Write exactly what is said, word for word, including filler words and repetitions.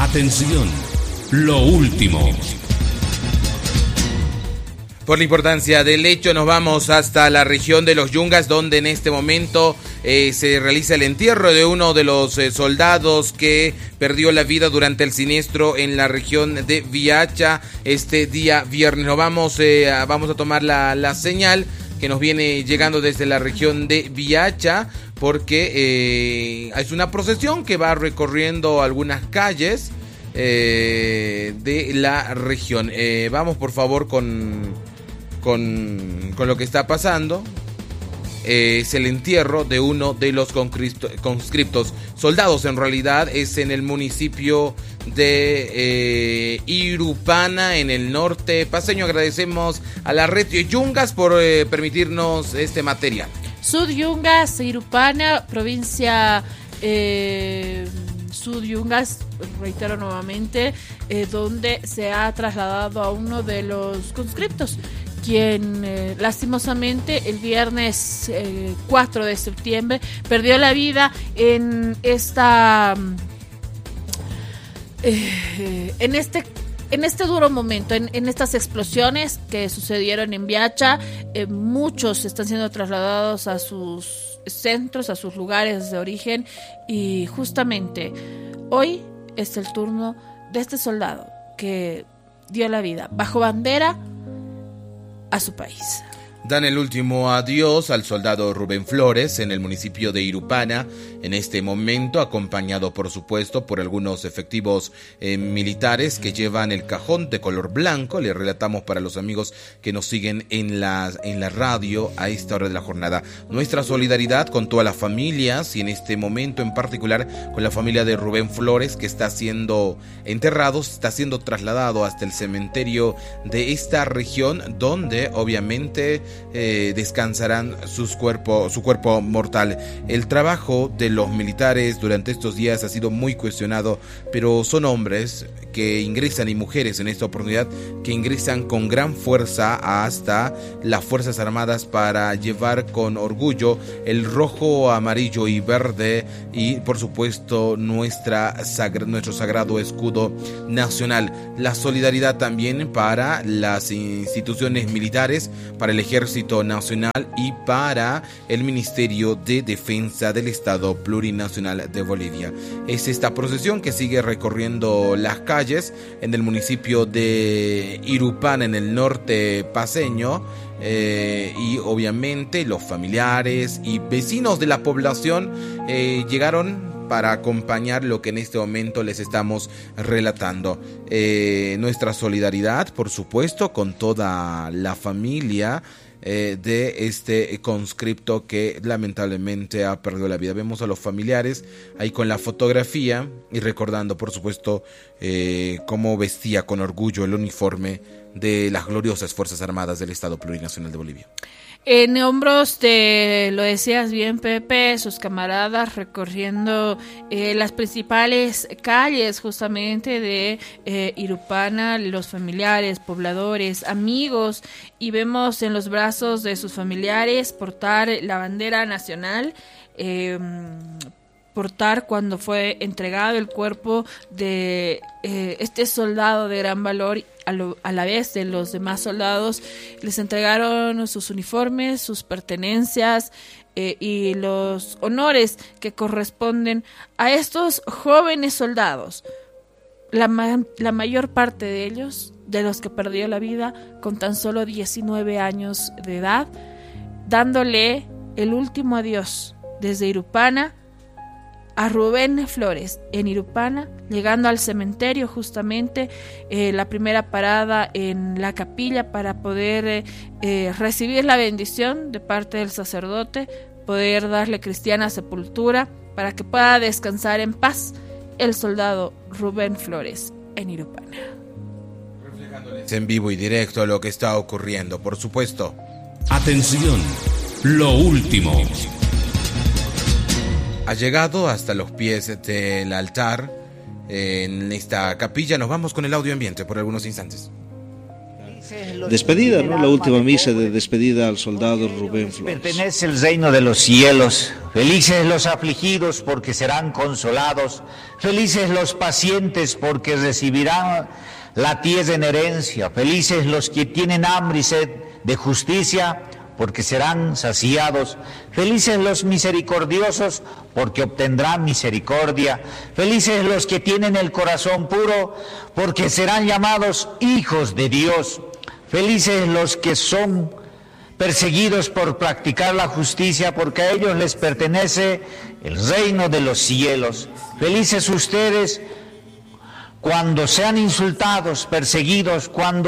Atención, lo último. Por la importancia del hecho, nos vamos hasta la región de los Yungas, donde en este momento eh, se realiza el entierro de uno de los eh, soldados que perdió la vida durante el siniestro en la región de Viacha este día viernes. Nos vamos, eh, a, vamos a tomar la, la señal que nos viene llegando desde la región de Viacha, porque eh, es una procesión que va recorriendo algunas calles eh, de la región. Eh, vamos por favor con... Con, con lo que está pasando. Eh, es el entierro de uno de los conscriptos, soldados en realidad, es en el municipio de eh, Irupana, en el norte paseño. Agradecemos a la red Yungas por eh, permitirnos este material. Sud Yungas, Irupana, provincia eh, Sud Yungas, reitero nuevamente, eh, donde se ha trasladado a uno de los conscriptos, quien eh, lastimosamente el viernes eh, cuatro de septiembre perdió la vida en esta eh, en este en este duro momento, en, en estas explosiones que sucedieron en Viacha. Eh, muchos están siendo trasladados a sus centros, a sus lugares de origen, y justamente hoy es el turno de este soldado que dio la vida bajo bandera a su país. Dan el último adiós al soldado Rubén Flores en el municipio de Irupana, en este momento acompañado por supuesto por algunos efectivos eh, militares que llevan el cajón de color blanco. Le relatamos para los amigos que nos siguen en la, en la radio a esta hora de la jornada nuestra solidaridad con todas las familias, y en este momento en particular con la familia de Rubén Flores, que está siendo enterrado, está siendo trasladado hasta el cementerio de esta región, donde obviamente Eh, descansarán sus cuerpo, su cuerpo mortal. El trabajo de los militares durante estos días ha sido muy cuestionado, pero son hombres que ingresan, y mujeres en esta oportunidad, que ingresan con gran fuerza hasta las Fuerzas Armadas para llevar con orgullo el rojo, amarillo y verde, y por supuesto nuestra sagra, nuestro sagrado escudo nacional. La solidaridad también para las instituciones militares, para el ejército nacional y para el Ministerio de Defensa del Estado Plurinacional de Bolivia. Es esta procesión que sigue recorriendo las calles en el municipio de Irupana, en el norte paceño, eh, y obviamente los familiares y vecinos de la población eh, llegaron para acompañar lo que en este momento les estamos relatando. Eh, nuestra solidaridad, por supuesto, con toda la familia Eh, de este conscripto que lamentablemente ha perdido la vida. Vemos a los familiares ahí con la fotografía y recordando, por supuesto, eh, cómo vestía con orgullo el uniforme de las gloriosas Fuerzas Armadas del Estado Plurinacional de Bolivia. En hombros de, lo decías bien, Pepe, sus camaradas recorriendo eh, las principales calles justamente de eh, Irupana, los familiares, pobladores, amigos, y vemos en los brazos de sus familiares portar la bandera nacional, eh, portar cuando fue entregado el cuerpo de eh, este soldado de gran valor. A, lo, a la vez de los demás soldados, les entregaron sus uniformes, sus pertenencias eh, y los honores que corresponden a estos jóvenes soldados. La, ma- la mayor parte de ellos, de los que perdió la vida, con tan solo diecinueve años de edad, dándole el último adiós desde Irupana a Rubén Flores en Irupana, llegando al cementerio justamente, eh, la primera parada en la capilla para poder eh, eh, recibir la bendición de parte del sacerdote, poder darle cristiana sepultura para que pueda descansar en paz el soldado Rubén Flores en Irupana. Reflejándoles en vivo y directo lo que está ocurriendo, por supuesto. Atención, lo último. Ha llegado hasta los pies del altar en esta capilla. Nos vamos con el audio ambiente por algunos instantes. despedida, ¿no? La última misa de despedida al soldado Rubén Flores. Pertenece el reino de los cielos. Felices los afligidos porque serán consolados. Felices los pacientes porque recibirán la tierra en herencia. Felices los que tienen hambre y sed de justicia porque serán saciados. Felices los misericordiosos porque obtendrán misericordia. Felices los que tienen el corazón puro porque serán llamados hijos de Dios. Felices los que son perseguidos por practicar la justicia, porque a ellos les pertenece el reino de los cielos. Felices ustedes cuando sean insultados, perseguidos, cuando